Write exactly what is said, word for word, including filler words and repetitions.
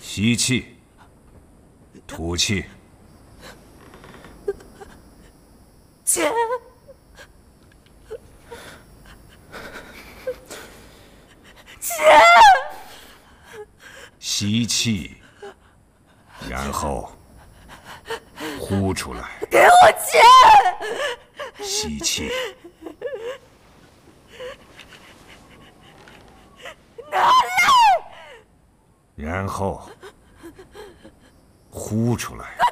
吸气，吐气。 钱。钱。 吸气，然后呼出来。 给我钱。 吸气。 拿来。 然后呼出来。 拿